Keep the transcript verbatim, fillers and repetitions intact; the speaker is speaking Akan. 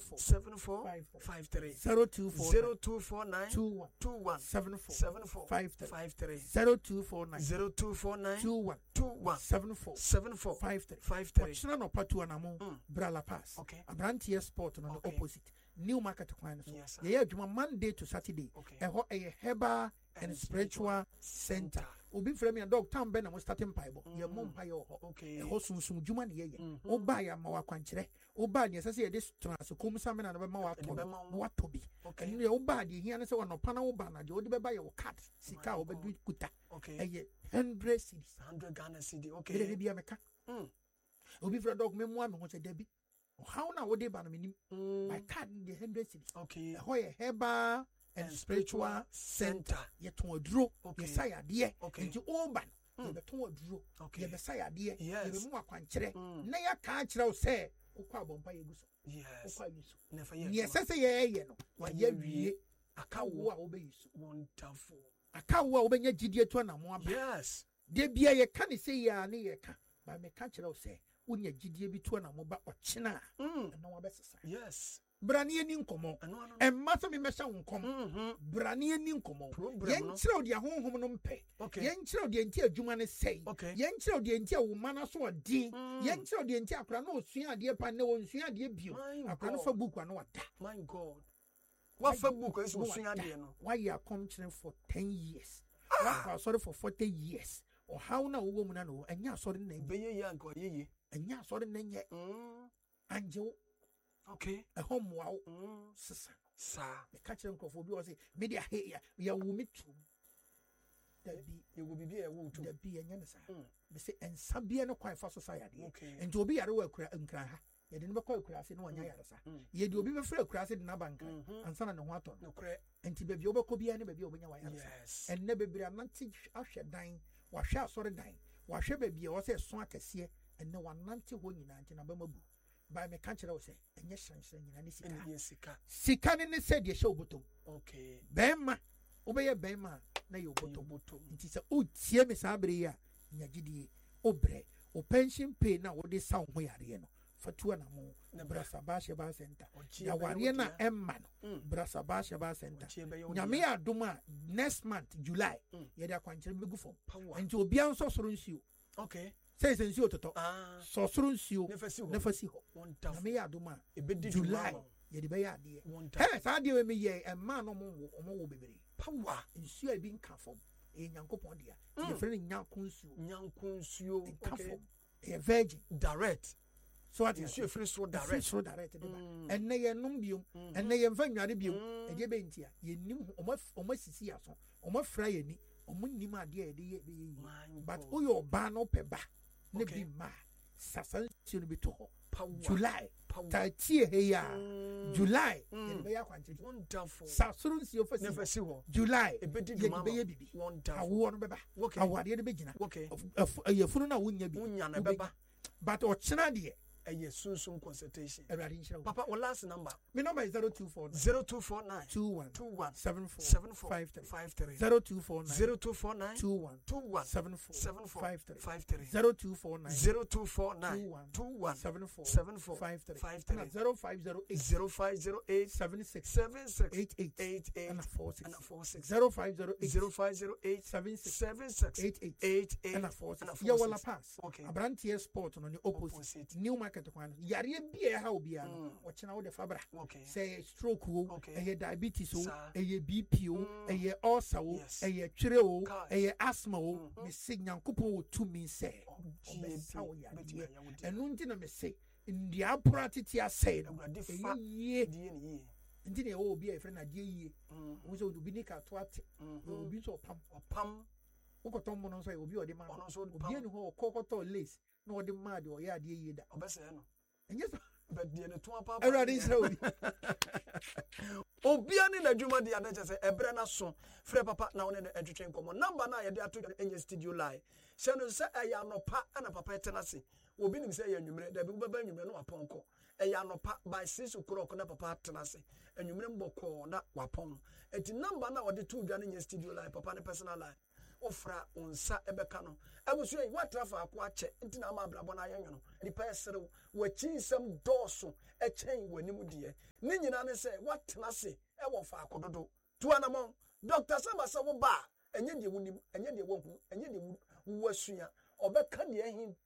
four seven four five three zero two four zero two four nine two one two one seven four seven four five three five three zero two four nine zero two four nine two one two one seven four seven four five three five three. Ochina no patu anamo Brala Pass. Okay. Abrantie Sport on the Okay. opposite. New market kwan so. Yes, sir. Yeah, adwuma Monday to Saturday. Okay. Eho a herbal and spiritual center. Obi frame ya dog town ben na starting bible. Ye mom pa yo ho. Okay. Eho sunsun dwuma ne ye. Oba ya ma wa kwankyere. Oba ne sese ye de trans komsa me na be ma wa to. Wa to bi. Okay. Enu ye oba de hia ne se wono pa na oba na de odi be ba ye card. Sika obedu kuta. Okay. Eye one hundred cedis. one hundred Ghana C D. Bere Okay. bia meka. Mm. Obi frame dog me mo am ho che dabi. How na wo de ba na menim. My card the one hundred cedis. Okay. Eho ye herbal and spiritual center. Ye ton aduro, Okay. ye sayade, Okay. nti oban, ye beton aduro, Okay. ye be sayade, ye Yes. be mu akwankyere. Na ya ka kyerɛ wo sɛ, wokɔ abompa ye guso. Yes. Wokɔ yiso. Never Ni yet. ɛsɛ sɛ ye ye no, wa ye wie. Aka Akawo. wo a wo be yiso. Wonderful. Aka wo a wo be nya gidie to na mo aba. Yes. De bia ye ka ne sɛ ya ne ye ka. Ba me ka kyerɛ wo sɛ, wo nya gidie bi to na mo ba ɔkyena. Mm. Na wo be sesa. Yes. Branie ni nkomo. Ano ano. Emma so me mesha wo nkom. Mhm. Branie ni nkomo. Program Yen no. kyerɛ wo de ahonhom no mpe. Okay. Yen kyerɛ wo de enti adwuma ne sɛi. Okay. Yen kyerɛ wo de enti a wo mana so ɔdin. Yen kyerɛ wo de enti akora na osua adeɛ pa na wonsua adeɛ bio. My Akora no God. fa book ano wada. My God. What Facebook is so soon there no? Why you are coming for ten years? Why sorry for forty years? Or how na wo mu na no enya sorry na bi. Be ye anko ye ye. Enya sorry na nye. Mm. Anje Okay. ɛhɔ mmoa wo Mm. sesa Sir. meka kyerɛ nkurɔfoɔ bi wɔ sɛ mede ahɛ ya yɛwo me tom dabi You will be be a woman too. dabi ɛnyɛ ne saa Mm. mesɛ ɛnsa bia ne kwan fa so sa yadeɛ Okay. nti obi yare wɔ akura nkra ha yɛde no bɛkɔ akuraase na wanya yare sa yɛde obi bɛfrɛ akuraase de naba nkra ansa na ne ho atɔ no No correct. nti baabi a wobɛkɔ biara ne baabi a wobɛnya wayare sa Yes. ɛnnɛ bebree anante ahwɛ dan wahwɛ asɔre dan wahwɛ baabi a wɔ sɛ ɛso akɛseɛ ɛnnɛ wanante hɔ nyinaa nti na bɛma bu ba meka kyerɛ wo sɛ ɛnyɛ hyerɛnhyerɛn nyina ne sika And yes, sika. sika ne ne sɛ deɛ hyɛ wo bɔtɔm Okay. bɛrima wobɛyɛ bɛrima a na yɛ wo bɔtɔm Bottom. nti sɛ wotie me saa bere yi a nya gyidie wobrɛ wo pension pay na wode sa wo ho yareɛ no fatua na mo brasaba hyɛba center Ɔkyeɛ yawareɛ na bɛyɛ ɛmma no Mm. brasaba hyɛba center Ɔkyeɛ bɛyɛ wo nyame yɛ adom a next month july Mm. yɛde akwankyerɛ bɛgu fam Power. nti obiara nsɔ soro nsuo Okay. sɛ sɛ nsuo totɔ Ah. sɔ soro nsuo Never see na fa si hɔ Wonderful. nyame yɛ adom a Ebedi july July. yɛde bɛyɛ adeɛ Wonderful. hɛ saa adeɛ wɔ mi yɛ ɛmaa no ɔmo wo ɔmo wo bebree Power. nsuo a ebi nka fam ɛyɛ nyankopɔn dea yɛfrɛ no nyanko nsuo Nyanko nsuo. nka Okay. fam ɛyɛ virgin Direct. so ate Nsuo free so ɛfiri direct. soro direct de ba ɛnnɛ yɛ nom biom ɛnnɛ yɛ mfa nnware biom ɛdeɛ bɛ ntia yɛnim ho- ɔmo af- ɔmo asisi yɛ so ɔmo afira yɛ ni ɔmo nim adeɛ a yɛde yɛ bɛyɛ My yie but God. woyɛ ɔbaa na wopɛ ba na Okay. bi mma a sasa nsuo no bi to hɔ Power. july Power. tatie ha yi a july yɛde bɛyɛ akwankyerɛ Wonderful. sa soro nsuo fa si Never hɔ see her. july Ebedi yɛde dwuma bɛyɛ ma. bibi Wonderful. awoɔ no bɛba Okay. awadeɛ no bɛgyina Okay. Ɛf- ɛf- ɛyɛ funu no a wonya bi Wonya na wobɛnya. ɛbɛba. but ɔkyena deɛ Ɛyɛ sunsun consultation. awurade nhyira wo Papa, what last number? me number is zero two four nine Zero two four nine two one two one seven four seven four five three five three zero two four nine zero two four nine two one two one seven four seven four five three five three zero two four nine zero two four two nine one two one seven four seven four five three five and three zero five zero eight zero five zero eight seven six seven six eight eight eight eight and a four six and a four six zero five zero eight zero five zero eight seven six seven six eight eight eight eight and a four six and a yeah four wala six. pass Okay. abrantie sport no the opposite Opposite. new market kwan yareɛ bia ha obi a no wɔkyena wo de fabra Okay. say stroke wo Okay. ɛyɛ diabetes o Sir. ɛyɛ bp o ɛyɛ ulcer o Yes. ɛyɛ twere o Kai. ɛyɛ asthma o me se nyankopɔn wɔ tumi sɛ Ɔgye ɔbɛsa wo bi, yadeɛ bɛtumi ayɛ wo deɛ. ɛno nti na me se ndua apora tete asɛe no Awurade fa ɛyɛ yie die ne yie. nti na ɛwɔ obi a yɛfrɛ no adeɛ yie wo sɛ obi ne ka to ate yɛ obi nso ɔpam Ɔpam. wokɔtɔ mo no nso yɛ obi a ɔde ma Ɔno no nso ɔde obi pam. ani hɔ ɔkɔ kɔtɔ lace na ɔde maa deɛ ɔyɛ adeɛ yie da Ɔbɛsɛɛ no. ɛnyɛ sɛ But deɛ ne to apa. awurade nhyira obi Obia ne n'adwuma de ade kyɛ sɛ ɛbrɛ na so frɛ papa na wo ne no ɛtwetwe nkɔmmɔ number no a yɛde ato dwa ɛnyɛ studio line hyɛ no sɛ ɛyɛ anɔpa ɛna papa ɛtena ase obi nim sɛ ɛyɛ anwummerɛ dabi wobɛba anwummerɛ no wapɔnkɔ ɛyɛ anɔpa by six o'clock na papa atena ase anwummerɛ mbɔkɔɔ na wapɔn ɛnti number no a wɔde to dwa no nyɛ studio line papa ne personal line ofra unsa ebeka no abusu yi watrafa ako ache nti na ama abrabɔ na ayenyo no nipa esere wachi nsɛm dɔɔso ɛkyɛn w'anim deɛ ne nyina ne sɛ watena se ɛwɔ fa akododo tuanamɔ Doctor Samasa wo ba enye de wonim enye de wohu enye de wasua obeka de ehin